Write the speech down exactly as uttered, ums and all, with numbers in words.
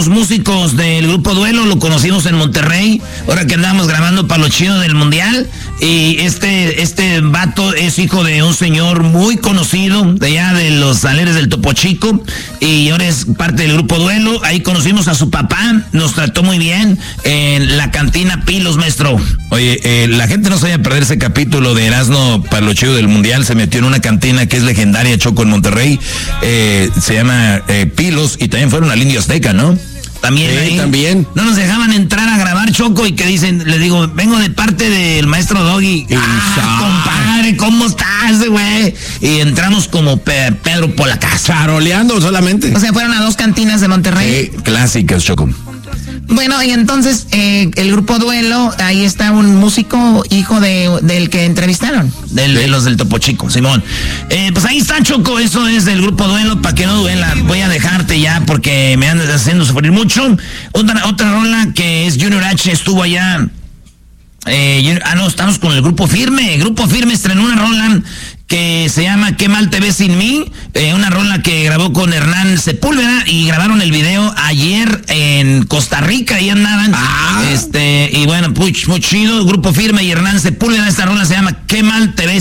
los músicos del Grupo Duelo, lo conocimos en Monterrey, ahora que andamos grabando para lo chido del Mundial. Y este, este vato es hijo de un señor muy conocido de allá de los Saleres del Topo Chico, y ahora es parte del Grupo Duelo. Ahí conocimos a su papá, nos trató muy bien en la cantina Pilos, maestro. Oye, eh, la gente no se vaya a perder ese capítulo de Erasmo para lo chido del Mundial. Se metió en una cantina que es legendaria, Choco, en Monterrey. Eh, se llama eh, Pilos, y también fueron al Indio Azteca, ¿no? También, sí, ahí, también. No nos dejaban entrar a grabar, Choco, y que dicen, le digo, vengo de parte del maestro Doggy. Ah, compadre, ¿cómo estás, güey? Y entramos como pe Pedro por la casa. Charoleando solamente. O sea, fueron a dos cantinas de Monterrey. Sí, clásicas, Choco. Bueno, y entonces eh, el Grupo Duelo, ahí está un músico hijo de del que entrevistaron. Del, de los del Topo Chico, Simón. Eh, pues ahí está, Choco, eso es del Grupo Duelo, para que no duela. Voy a dejarte ya porque me andas haciendo sufrir mucho. Otra, otra rola que es Junior H, estuvo allá. Eh, ah, no, estamos con el Grupo Firme. Grupo Firme estrenó una rola que se llama Qué mal te ves sin mí, eh, una rola que grabó con Hernán Sepúlveda, y grabaron el video ayer en Costa Rica, ahí andaban. Ah. Este, y bueno, muy, muy chido, Grupo Firme y Hernán Sepúlveda. Esta rola se llama Qué mal te ves